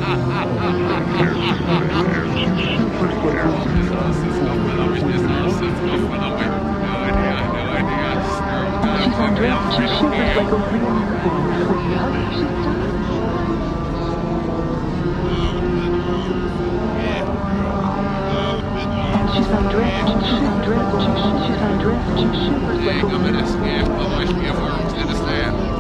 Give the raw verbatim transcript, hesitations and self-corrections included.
She's undressed. She shivers like a real newborn. When you hug her, she She's undressed, she's undressed, she's undressed, she shivers like a I'm in a scam. Otherwise, we have worms in the stand.